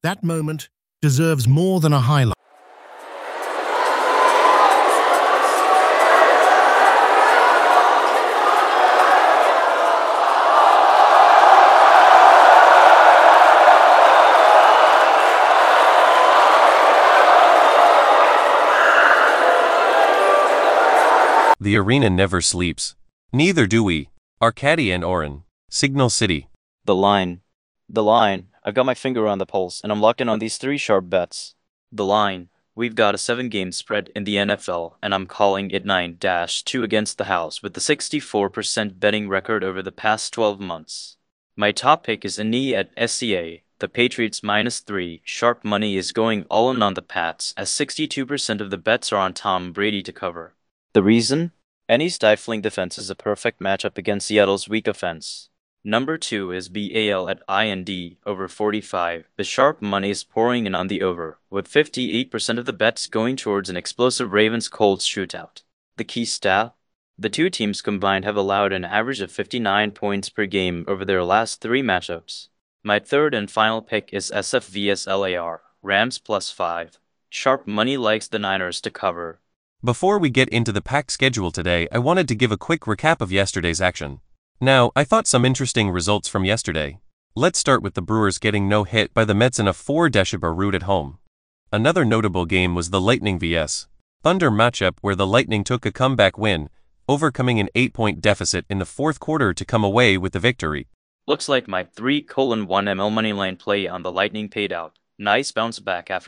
That moment deserves more than a highlight. The arena never sleeps. Neither do we. Arcady and Oren. Signal City. The line. I've got my finger on the pulse, and I'm locked in on these 3 sharp bets. The line. We've got a 7-game spread in the NFL, and I'm calling it 9-2 against the house with the 64% betting record over the past 12 months. My top pick is a knee at SCA. The Patriots -3. Sharp money is going all in on the Pats, as 62% of the bets are on Tom Brady to cover. The reason? Any stifling defense is a perfect matchup against Seattle's weak offense. Number 2 is BAL at IND, over 45. The sharp money is pouring in on the over, with 58% of the bets going towards an explosive Ravens-Colts shootout. The key stat? The 2 teams combined have allowed an average of 59 points per game over their last 3 matchups. My third and final pick is SF vs LAR, Rams +5. Sharp money likes the Niners to cover. Before we get into the packed schedule today, I wanted to give a quick recap of yesterday's action. Now, I thought some interesting results from yesterday. Let's start with the Brewers getting no hit by the Mets in a 4-0 rout at home. Another notable game was the Lightning vs Thunder matchup, where the Lightning took a comeback win, overcoming an 8-point deficit in the 4th quarter to come away with the victory. Looks like my 3:1 ML moneyline play on the Lightning paid out. Nice bounce back after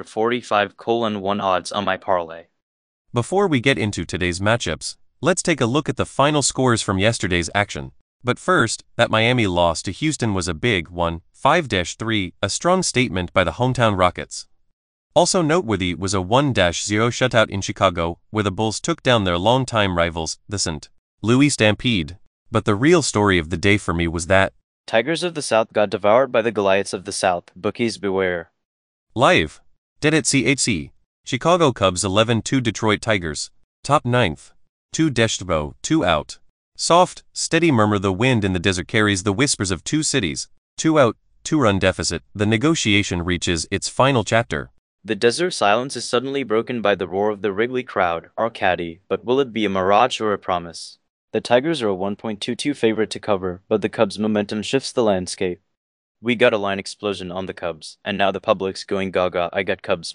45:1 odds on my parlay. Before we get into today's matchups, let's take a look at the final scores from yesterday's action. But first, that Miami loss to Houston was a big one, 5-3, a strong statement by the hometown Rockets. Also noteworthy was a 1-0 shutout in Chicago, where the Bulls took down their longtime rivals, the St. Louis Stampede. But the real story of the day for me was that Tigers of the South got devoured by the Goliaths of the South. Bookies beware. Live. Dead at CHC. Chicago Cubs 11-2 Detroit Tigers. Top 9th. 2-0, 2 out. Soft, steady murmur the wind in the desert carries the whispers of 2 cities. 2 out, 2-run deficit. The negotiation reaches its final chapter. The desert silence is suddenly broken by the roar of the Wrigley crowd, Arcady, but will it be a mirage or a promise? The Tigers are a 1.22 favorite to cover, but the Cubs' momentum shifts the landscape. We got a line explosion on the Cubs, and now the public's going gaga. I got Cubs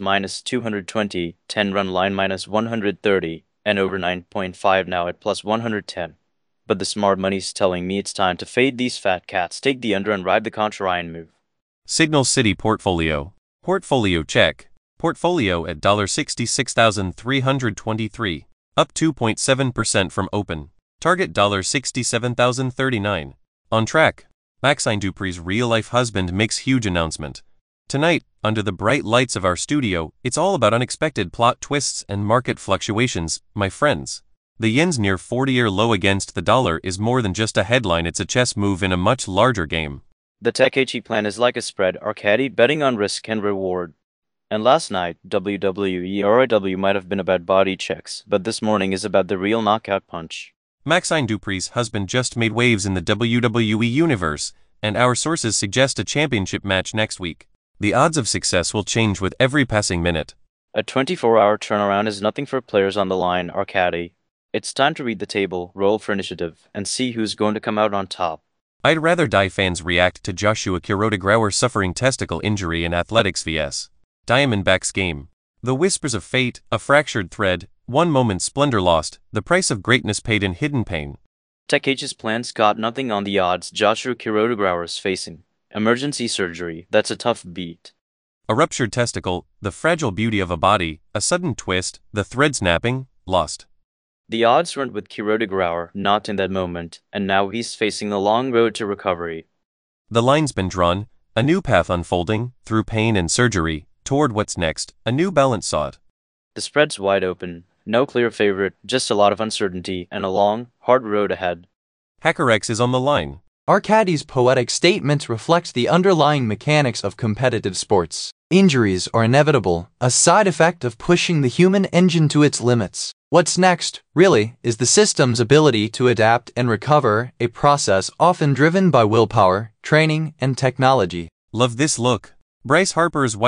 -220, 10-run line -130, and over 9.5 now at +110. But the smart money's telling me it's time to fade these fat cats. Take the under and ride the contra Ryan move. Signal City Portfolio. Portfolio check. Portfolio at $66,323, up 2.7% from open. Target $67,039. On track. Maxine Dupree's real-life husband makes huge announcement. Tonight, under the bright lights of our studio, it's all about unexpected plot twists and market fluctuations, my friends. The yen's near 40-year low against the dollar is more than just a headline, it's a chess move in a much larger game. The Takechi plan is like a spread, Arcady, betting on risk and reward. And last night, WWE ROW might have been about body checks, but this morning is about the real knockout punch. Maxine Dupree's husband just made waves in the WWE universe, and our sources suggest a championship match next week. The odds of success will change with every passing minute. A 24-hour turnaround is nothing for players on the line, Arcady. It's time to read the table, roll for initiative, and see who's going to come out on top. I'd rather die fans react to Joshua Kuroda suffering testicle injury in Athletics vs Diamondbacks game. The whispers of fate, a fractured thread, one moment's splendor lost, the price of greatness paid in hidden pain. Takechi's plans got nothing on the odds Joshua Kuroda facing. Emergency surgery, that's a tough beat. A ruptured testicle, the fragile beauty of a body, a sudden twist, the thread snapping, lost. The odds weren't with Kuroda, not in that moment, and now he's facing the long road to recovery. The line's been drawn, a new path unfolding, through pain and surgery, toward what's next, a new balance sought. The spread's wide open, no clear favorite, just a lot of uncertainty and a long, hard road ahead. HackerX is on the line. Arcady's poetic statement reflects the underlying mechanics of competitive sports. Injuries are inevitable, a side effect of pushing the human engine to its limits. What's next, really, is the system's ability to adapt and recover, a process often driven by willpower, training, and technology. Love this look. Bryce Harper's